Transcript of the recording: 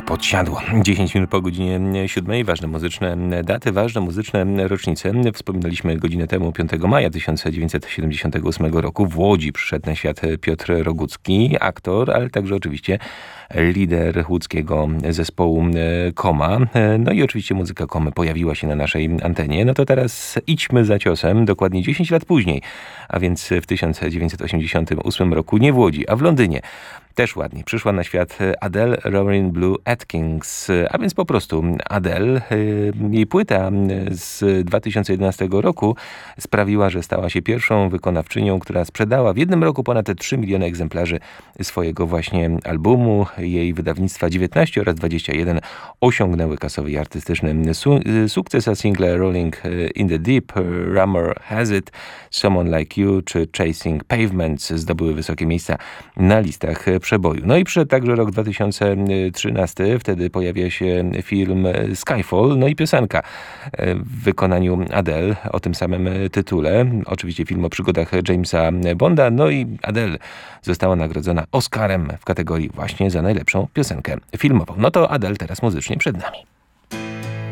podsiadło. 10 minut po godzinie 7. Ważne muzyczne daty, ważne muzyczne rocznice. Wspominaliśmy godzinę temu, 5 maja 1978 roku. W Łodzi przyszedł na świat Piotr Rogucki, aktor, ale także oczywiście lider łódzkiego zespołu Koma. No i oczywiście muzyka Komy pojawiła się na naszej antenie. No to teraz idźmy za ciosem, dokładnie 10 lat później, a więc w 1988 roku nie w Łodzi, a w Londynie. Też ładnie. Przyszła na świat Adele Lauren Blue Atkins, a więc po prostu Adele. Jej płyta z 2011 roku sprawiła, że stała się pierwszą wykonawczynią, która sprzedała w jednym roku ponad 3 miliony egzemplarzy swojego właśnie albumu. Jej wydawnictwa 19 oraz 21 osiągnęły kasowy i artystyczny sukces, a single Rolling in the Deep, Rumor Has It, Someone Like You czy Chasing Pavements zdobyły wysokie miejsca na listach przeboju. No i przyszedł także rok 2013, wtedy pojawia się film Skyfall, no i piosenka w wykonaniu Adele o tym samym tytule. Oczywiście film o przygodach Jamesa Bonda, no i Adele została nagrodzona Oscarem w kategorii właśnie za najlepszą piosenkę filmową. No to Adele teraz muzycznie przed nami.